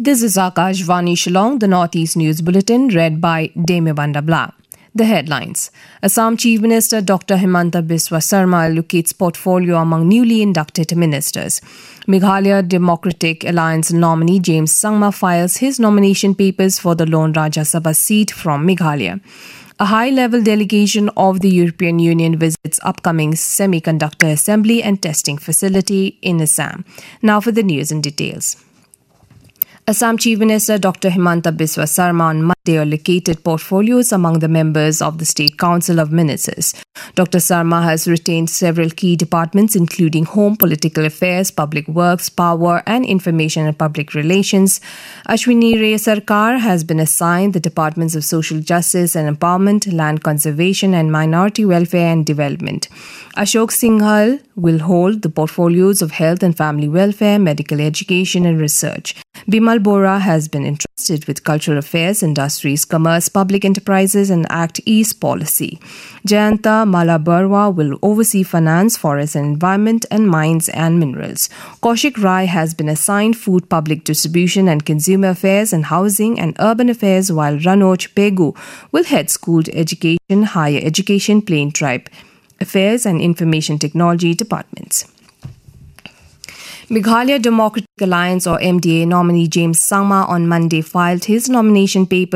This is Akashvani Shillong, the Northeast News Bulletin, read by Deme Bandabla. The headlines. Assam Chief Minister Dr. Himanta Biswa Sarma allocates portfolio among newly inducted ministers. Meghalaya Democratic Alliance nominee James Sangma files his nomination papers for the lone Rajya Sabha seat from Meghalaya. A high-level delegation of the European Union visits upcoming semiconductor assembly and testing facility in Assam. Now for the news and details. Assam Chief Minister Dr. Himanta Biswa Sarma on Monday allocated portfolios among the members of the State Council of Ministers. Dr. Sarma has retained several key departments including Home, Political Affairs, Public Works, Power and Information and Public Relations. Ashwini Ray Sarkar has been assigned the departments of Social Justice and Empowerment, Land Conservation and Minority Welfare and Development. Ashok Singhal will hold the portfolios of Health and Family Welfare, Medical Education and Research. Bimal Bora has been entrusted with Cultural Affairs, Industries, Commerce, Public Enterprises and Act East Policy. Jayanta Malabarwa will oversee Finance, Forest and Environment and Mines and Minerals. Kaushik Rai has been assigned Food, Public Distribution and Consumer Affairs and Housing and Urban Affairs, while Ranoj Pegu will head School Education, Higher Education, Plain Tribe Affairs and Information Technology departments. Meghalaya Democratic Alliance or MDA nominee James Sangma on Monday filed his nomination papers